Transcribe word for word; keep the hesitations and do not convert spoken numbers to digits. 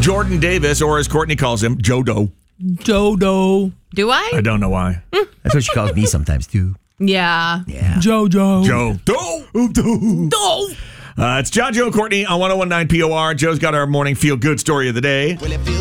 Jordan Davis, or as Courtney calls him, Jodo. Jodo. Do I? I don't know why. That's what she calls me sometimes, too. Yeah. Yeah. Jojo. Joe. Do. Do. Uh, it's John, Joe, Courtney on one oh one point nine P O R. Joe's got our morning feel-good story of the day. Will it feel